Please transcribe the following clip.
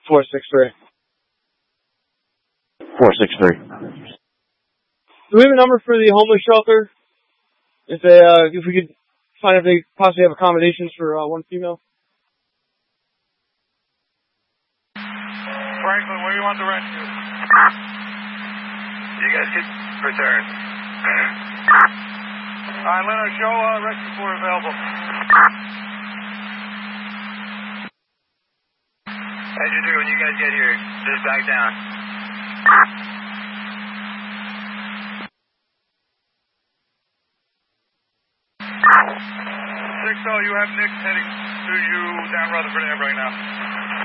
463. 463. Do we have a number for the homeless shelter? If we could find if they possibly have accommodations for one female. Franklin, where do you want the rescue? You guys can return. Alright, Leonard, show rescue board available. As you do, when you guys get here, just back down. 6-0, you have Nick heading to you down Rutherford Ave right now.